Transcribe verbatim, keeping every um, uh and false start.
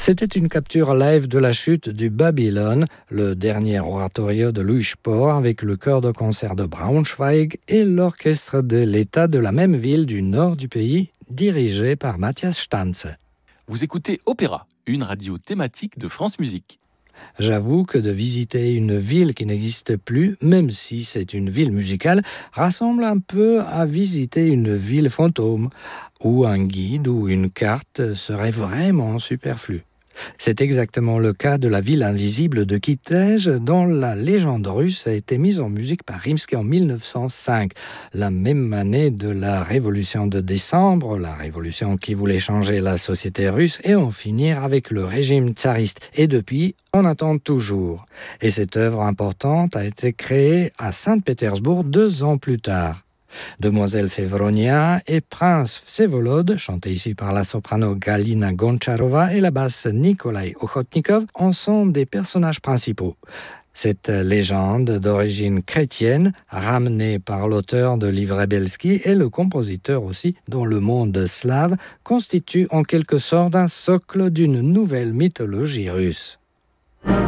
C'était une capture live de la chute du Babylone, le dernier oratorio de Louis Spohr avec le chœur de concert de Braunschweig et l'orchestre de l'État de la même ville du nord du pays, dirigé par Matthias Stanze. Vous écoutez Opéra, une radio thématique de France Musique. J'avoue que de visiter une ville qui n'existe plus, même si c'est une ville musicale, rassemble un peu à visiter une ville fantôme, où un guide ou une carte serait vraiment superflu. C'est exactement le cas de la ville invisible de Kitej, dont la légende russe a été mise en musique par Rimsky en mille neuf cent cinq, la même année de la révolution de décembre, la révolution qui voulait changer la société russe et en finir avec le régime tsariste. Et depuis, on attend toujours. Et cette œuvre importante a été créée à Saint-Pétersbourg deux ans plus tard. Demoiselle Fevronia et Prince Vsevolod, chanté ici par la soprano Galina Goncharova et la basse Nikolai Ochotnikov, en sont des personnages principaux. Cette légende d'origine chrétienne, ramenée par l'auteur de Livre Belsky et le compositeur aussi, dont le monde slave, constitue en quelque sorte un socle d'une nouvelle mythologie russe.